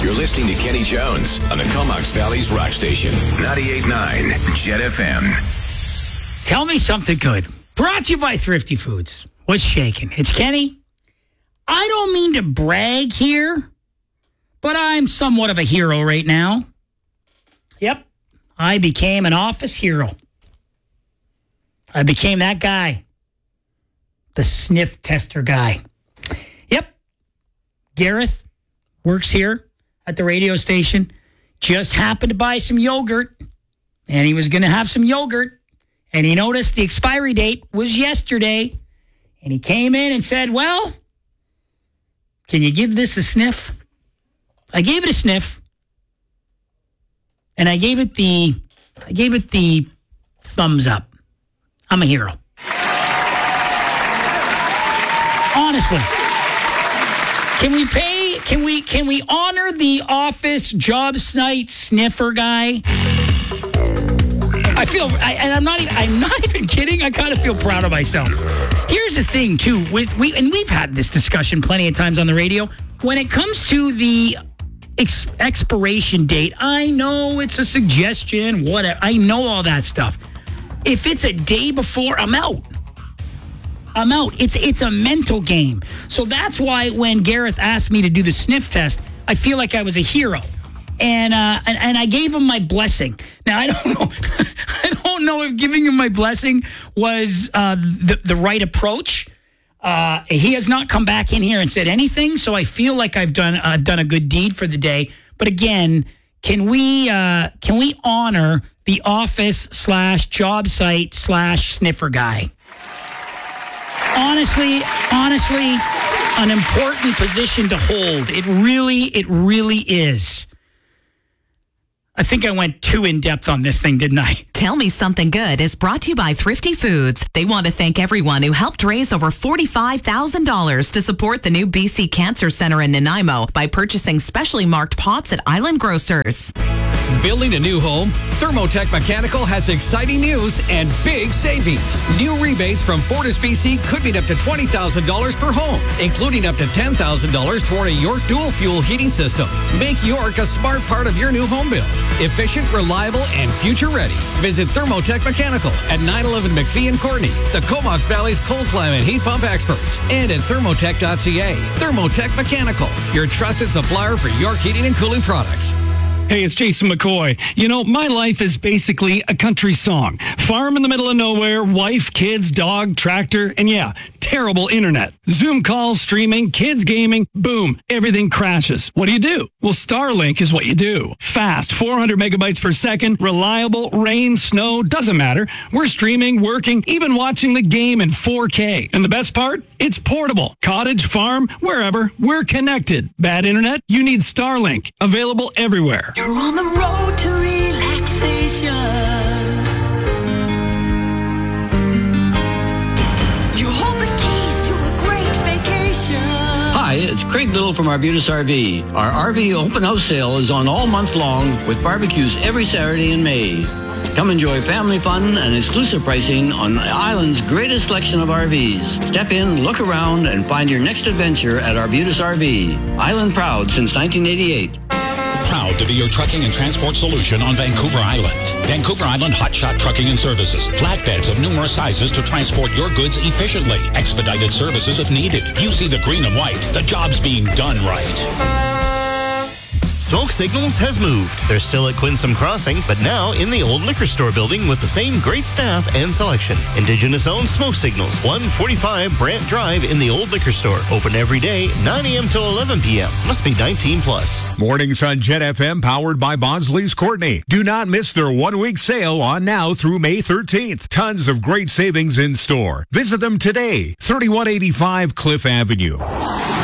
You're listening to Kenny Jones on the Comox Valley's rock station, 98.9 Jet FM. Tell me something good. Brought to you by Thrifty Foods. What's shaking? It's Kenny. I don't mean to brag here, but I'm somewhat of a hero right now. Yep. I became an office hero. I became that guy. The sniff tester guy. Yep. Gareth works here at the radio station. Just happened to buy some yogurt. And he was going to have some yogurt. And he noticed the expiry date was yesterday. And he came in and said, well, can you give this a sniff? I gave it a sniff. And I gave it the thumbs up. I'm a hero. Honestly. Can we honor the office job site sniffer guy? I'm not even kidding. I kind of feel proud of myself. Here's the thing too, we've had this discussion plenty of times on the radio. When it comes to the expiration date, I know it's a suggestion, whatever. I know all that stuff. If it's a day before, I'm out. It's a mental game. So that's why when Gareth asked me to do the sniff test, I feel like I was a hero. And I gave him my blessing. Now, I don't know if giving him my blessing was the right approach. He has not come back in here and said anything, so I feel like I've done a good deed for the day. But again, can we honor the office/job site/sniffer guy? Honestly, an important position to hold. It really is. I think I went too in-depth on this thing, didn't I? Tell Me Something Good is brought to you by Thrifty Foods. They want to thank everyone who helped raise over $45,000 to support the new BC Cancer Center in Nanaimo by purchasing specially marked pots at Island Grocers. Building a new home? Thermotech Mechanical has exciting news and big savings. New rebates from Fortis BC could mean up to $20,000 per home, including up to $10,000 toward a York dual fuel heating system. Make York a smart part of your new home build. Efficient, reliable, and future ready. Visit Thermotech Mechanical at 911 McPhee and Courtney, the Comox Valley's cold climate heat pump experts, and at thermotech.ca. Thermotech Mechanical, your trusted supplier for York heating and cooling products. Hey, it's Jason McCoy. You know, my life is basically a country song. Farm in the middle of nowhere, wife, kids, dog, tractor, and yeah, terrible internet. Zoom calls, streaming, kids gaming, boom, everything crashes. What do? Well, Starlink is what you do. Fast, 400 megabytes per second, reliable, rain, snow, doesn't matter. We're streaming, working, even watching the game in 4K. And the best part? It's portable. Cottage, farm, wherever, we're connected. Bad internet? You need Starlink. Available everywhere. You're on the road to relaxation. You hold the keys to a great vacation. Hi, it's Craig Little from Arbutus RV. Our RV open house sale is on all month long with barbecues every Saturday in May. Come enjoy family fun and exclusive pricing on the island's greatest selection of RVs. Step in, look around, and find your next adventure at Arbutus RV. Island proud since 1988. Proud to be your trucking and transport solution on Vancouver Island. Vancouver Island Hotshot Trucking and Services. Flatbeds of numerous sizes to transport your goods efficiently. Expedited services if needed. You see the green and white. The job's being done right. Smoke Signals has moved. They're still at Quinsam Crossing, but now in the old liquor store building with the same great staff and selection. Indigenous-owned Smoke Signals, 145 Brant Drive in the old liquor store. Open every day, 9 a.m. till 11 p.m. Must be 19 plus. Mornings on Jet FM, powered by Bonsley's Courtney. Do not miss their one-week sale on now through May 13th. Tons of great savings in store. Visit them today, 3185 Cliff Avenue.